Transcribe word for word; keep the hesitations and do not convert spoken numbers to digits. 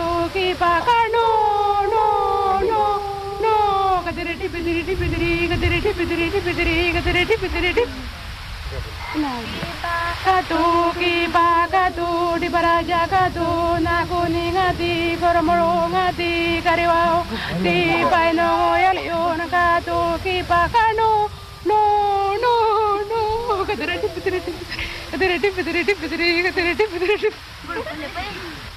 toki paka no no no no kadiri dipidiri dipidiri kadiri dipidiri dipidiri kadiri dipidiri dip katu ki katu di baraja katu naku ningati koromoro ngati kariwao di paino yalion katu ki pakano no no no kadiri dipidiri kadiri dipidiri dipidiri kadiri dipidiri